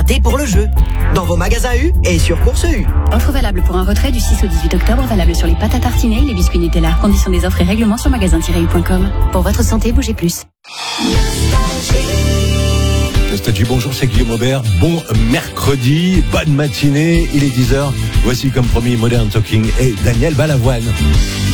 raté pour le jeu. Dans vos magasins U et sur Course U. Offre valable pour un retrait du 6 au 18 octobre, valable sur les pâtes à tartiner et les biscuits Nutella. Conditions des offres et règlements sur magasin-u.com. Pour votre santé, bougez plus. Nostalgie, bonjour, c'est Guillaume Aubert. Bon mercredi, bonne matinée, il est 10h. Voici comme promis Modern Talking et Daniel Balavoine.